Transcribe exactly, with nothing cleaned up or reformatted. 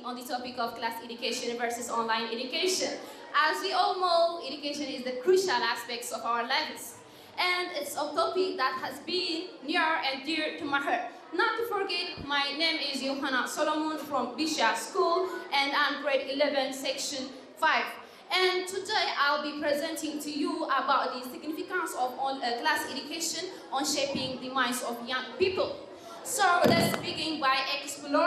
on the topic of class education versus online education. As we all know, education is the crucial aspects of our lives. And it's a topic that has been near and dear to my heart. Not to forget, my name is Johanna Solomon from Bisha School, and I'm grade eleven, section five. And today I'll be presenting to you about the significance of all, uh, class education on shaping the minds of young people. So let's begin by exploring